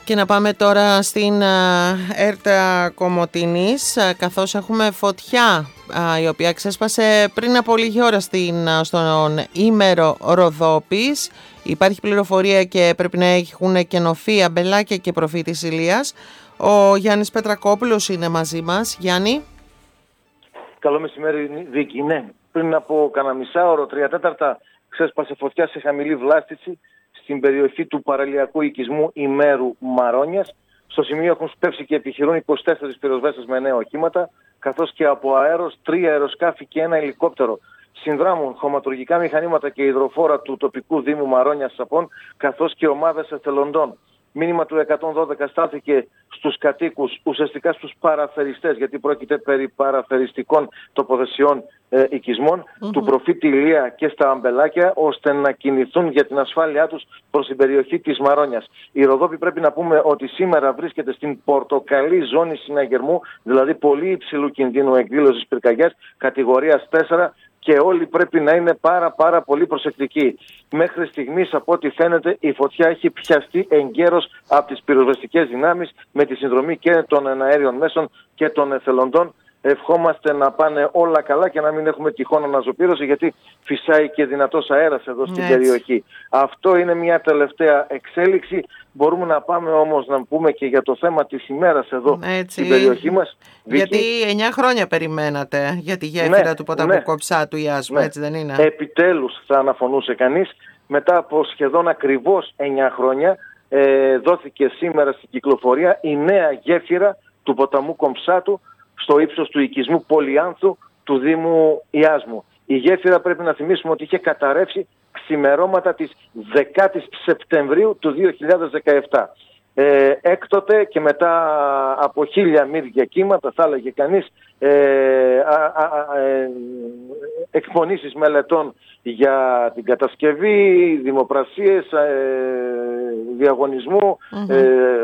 Και να πάμε τώρα στην ΕΡΤ Κομοτηνής, καθώς έχουμε φωτιά η οποία ξέσπασε πριν από λίγη ώρα στον Ήμερο Ροδόπης. Υπάρχει πληροφορία και πρέπει να έχουν κενωθεί αμπελάκια και προφήτης Ηλίας. Ο Γιάννης Πετρακόπουλος είναι μαζί μας. Γιάννη. Καλό μεσημέρι, Βίκη. Ναι, πριν από κανένα μισάωρο, 3/4 ξέσπασε φωτιά σε χαμηλή βλάστηση στην περιοχή του παραλιακού οικισμού Ημέρου Μαρόνιας. Στο σημείο έχουν σπεύσει και επιχειρούν 24 πυροσβέστες με 9 οχήματα, καθώς και από αέρος 3 αεροσκάφη και 1 ελικόπτερο. Συνδράμουν χωματουργικά μηχανήματα και υδροφόρα του τοπικού Δήμου Μαρόνιας Σαπών, καθώς και ομάδες εθελοντών. Μήνυμα του 112 στάθηκε στους κατοίκους, ουσιαστικά στους παραφεριστές, γιατί πρόκειται περί παραφεριστικών τοποθεσιών οικισμών, του προφήτη Ηλία και στα αμπελάκια, ώστε να κινηθούν για την ασφάλειά τους προς την περιοχή της Μαρόνιας. Η Ροδόπη, πρέπει να πούμε ότι σήμερα βρίσκεται στην πορτοκαλί ζώνη συναγερμού, δηλαδή πολύ υψηλού κινδύνου εκδήλωσης πυρκαγιάς, κατηγορίας 4, και όλοι πρέπει να είναι πάρα πολύ προσεκτικοί. Μέχρι στιγμής, από ό,τι φαίνεται, η φωτιά έχει πιαστεί εγκαίρως από τις πυροσβεστικές δυνάμεις με τη συνδρομή και των εναέριων μέσων και των εθελοντών. Ευχόμαστε να πάνε όλα καλά και να μην έχουμε τυχόν αναζωπήρωση, γιατί φυσάει και δυνατός αέρας εδώ στην περιοχή. Αυτό είναι μια τελευταία εξέλιξη. Μπορούμε να πάμε όμως να πούμε και για το θέμα της ημέρας εδώ στην περιοχή μας. Γιατί 9 χρόνια περιμένατε για τη γέφυρα του ποταμού Κομψάτου Ιάσμου, έτσι δεν είναι? Επιτέλους, θα αναφωνούσε κανείς, μετά από σχεδόν ακριβώς 9 χρόνια δόθηκε σήμερα στην κυκλοφορία η νέα γέφυρα του ποταμού Κομψάτου στο ύψος του οικισμού Πολυάνθου του Δήμου Ιάσμου. Η γέφυρα, πρέπει να θυμίσουμε ότι είχε καταρρεύσει ξημερώματα της 10ης Σεπτεμβρίου του 2017. Έκτοτε και μετά από 1000 μύρια κύματα, θα έλεγε κανείς, εκπονήσεις μελετών για την κατασκευή, δημοπρασίες, διαγωνισμού,